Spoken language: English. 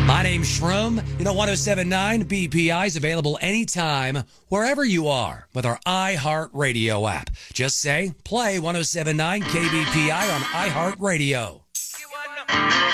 My name's Shroom. 1079 BPI is available anytime, wherever you are, with our iHeartRadio app. Just say, play 1079 KBPI on iHeartRadio.